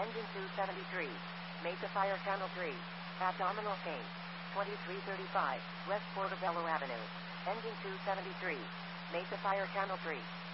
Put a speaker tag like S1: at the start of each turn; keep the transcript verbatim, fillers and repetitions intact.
S1: Engine two seventy-three. Mesa Fire Channel three. Abdominal pain. twenty-three thirty-five, West Portobello Avenue. Engine two seventy-three. Mesa Fire Channel three.